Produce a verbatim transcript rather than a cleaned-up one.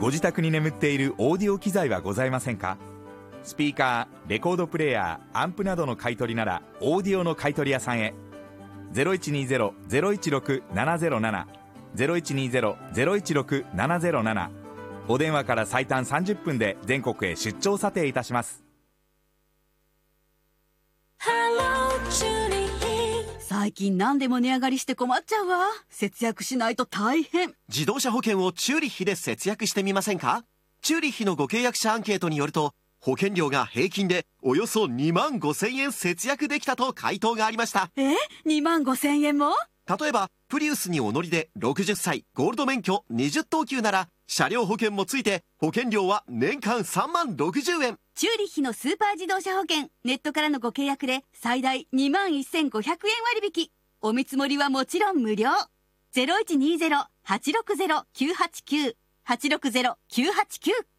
ご自宅に眠っているオーディオ機材はございませんか？スピーカー、レコードプレーヤー、アンプなどの買い取りならオーディオの買い取り屋さんへ。 ゼロいちにゼロ ゼロいちろく ななゼロなな ゼロいちにゼロ ゼロいちろく ななゼロなな。お電話から最短さんじゅっぷんで全国へ出張査定いたします。 最近何でも値上がりして困っちゃうわ。節約しないと大変。 自動車保険をチューリッヒで節約してみませんか？チューリッヒのご契約者アンケートによると、保険料が平均でおよそにまんごせんえん節約できたと回答がありました。 え ?にまんごせんえんも？ 例えばプリウスにお乗りでろくじゅっさいゴールド免許にじゅっとうきゅうなら、車両保険もついて保険料は年間さんまんろくじゅうえん。 チューリッヒのスーパー自動車保険、ネットからのご契約で最大 にまんせんごひゃくえん割引。お見積もりはもちろん無料。 ゼロいちにゼロ はちろくゼロ きゅうはちきゅう はちろくゼロ きゅうはちきゅう